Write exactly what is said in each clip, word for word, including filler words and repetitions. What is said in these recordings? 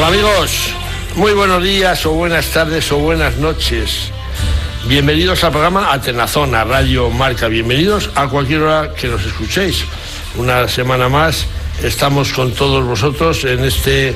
Amigos, muy buenos días o buenas tardes o buenas noches. Bienvenidos al programa Atenazón, a Radio Marca. Bienvenidos a cualquier hora que nos escuchéis. Una semana más estamos con todos vosotros en este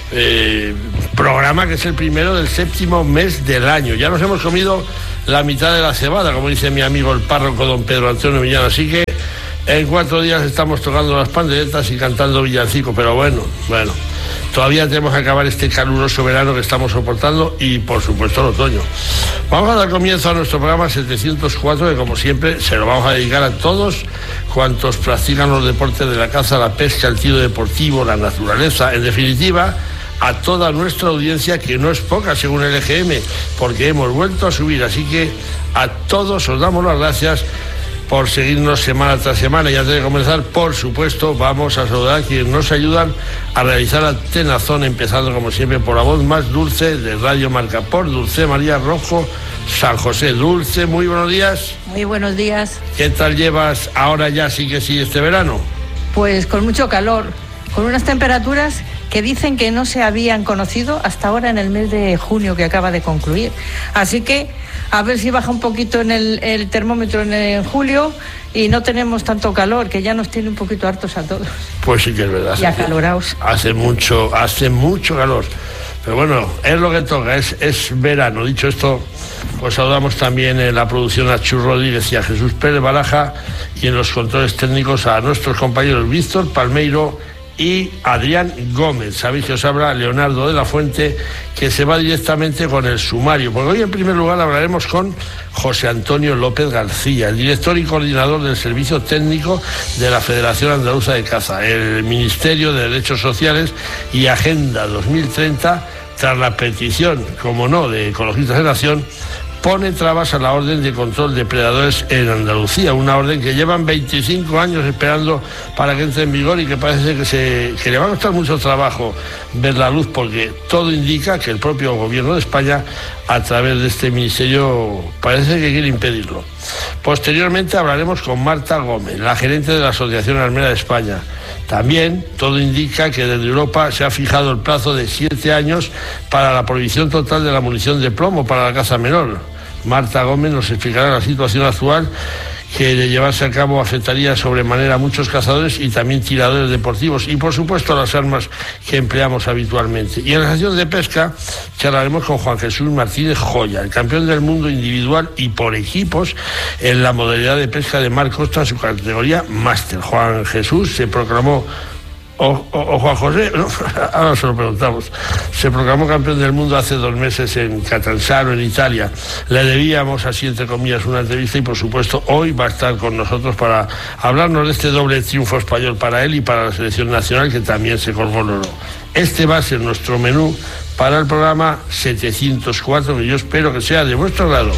eh, programa que es el primero del séptimo mes del año. Ya nos hemos comido la mitad de la cebada, como dice mi amigo el párroco don Pedro Antonio Millán. Así que en cuatro días estamos tocando las panderetas y cantando villancicos. Pero bueno, bueno. Todavía tenemos que acabar este caluroso verano que estamos soportando y, por supuesto, el otoño. Vamos a dar comienzo a nuestro programa setecientos cuatro, que, como siempre, se lo vamos a dedicar a todos cuantos practican los deportes de la caza, la pesca, el tiro deportivo, la naturaleza, en definitiva, a toda nuestra audiencia, que no es poca, según el E G M, porque hemos vuelto a subir. Así que a todos os damos las gracias por seguirnos semana tras semana. Y antes de comenzar, por supuesto, vamos a saludar a quienes nos ayudan a realizar Atenazón, empezando como siempre por la voz más dulce de Radio Marca, por Dulce María Rojo San José. Dulce, muy buenos días. Muy buenos días. ¿Qué tal llevas ahora ya sí que sí este verano? Pues con mucho calor, con unas temperaturas que dicen que no se habían conocido hasta ahora en el mes de junio que acaba de concluir. Así que a ver si baja un poquito en el, el termómetro en, en julio y no tenemos tanto calor, que ya nos tiene un poquito hartos a todos. Pues sí que es verdad. Y acalorados. Hace mucho, hace mucho calor. Pero bueno, es lo que toca, es, es verano. Dicho esto, pues saludamos también en la producción a Chus Rodríguez y a Jesús Pérez Baraja, y en los controles técnicos a nuestros compañeros Víctor Palmeiro y Adrián Gómez. Sabéis que os habla Leonardo de la Fuente, que se va directamente con el sumario, porque hoy en primer lugar hablaremos con José Antonio López García, el director y coordinador del Servicio Técnico de la Federación Andaluza de Caza, el Ministerio de Derechos Sociales y Agenda dos mil treinta, tras la petición, como no, de Ecologistas de Nación, pone trabas a la orden de control de predadores en Andalucía, una orden que llevan veinticinco años esperando para que entre en vigor y que parece que, se, que le va a costar mucho trabajo ver la luz, porque todo indica que el propio gobierno de España, a través de este ministerio, parece que quiere impedirlo. Posteriormente hablaremos con Marta Gómez, la gerente de la Asociación Armera de España. También todo indica que desde Europa se ha fijado el plazo de siete años para la prohibición total de la munición de plomo para la caza menor. Marta Gómez nos explicará la situación actual, que de llevarse a cabo afectaría sobremanera a muchos cazadores y también tiradores deportivos, y por supuesto a las armas que empleamos habitualmente. Y en la sección de pesca charlaremos con Juan Jesús Martínez Joya, el campeón del mundo individual y por equipos en la modalidad de pesca de mar costa en su categoría máster. Juan Jesús se proclamó O, o, o Juan José, no, ahora se lo preguntamos, se proclamó campeón del mundo hace dos meses en Catanzaro, en Italia. Le debíamos, así entre comillas, una entrevista, y por supuesto hoy va a estar con nosotros para hablarnos de este doble triunfo español para él y para la selección nacional, que también se colgó el oro. Este va a ser nuestro menú para el programa setecientos cuatro, que yo espero que sea de vuestro agrado.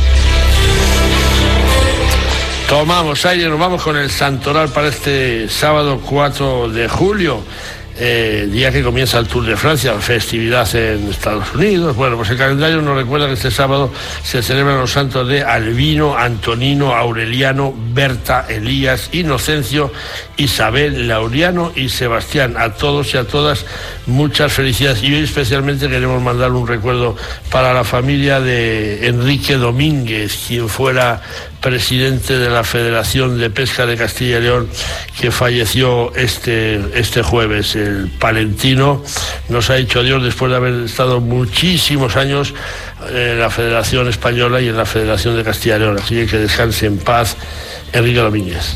Tomamos aire, nos vamos con el santoral para este sábado cuatro de julio, eh, día que comienza el Tour de Francia, festividad en Estados Unidos. Bueno, pues el calendario nos recuerda que este sábado se celebran los santos de Albino, Antonino, Aureliano, Berta, Elías, Inocencio, Isabel, Laureano y Sebastián. A todos y a todas muchas felicidades, y hoy especialmente queremos mandar un recuerdo para la familia de Enrique Domínguez, quien fuera presidente de la Federación de Pesca de Castilla y León, que falleció este, este jueves. El palentino nos ha dicho adiós después de haber estado muchísimos años en la Federación Española y en la Federación de Castilla y León. Así que que descanse en paz Enrique Domínguez.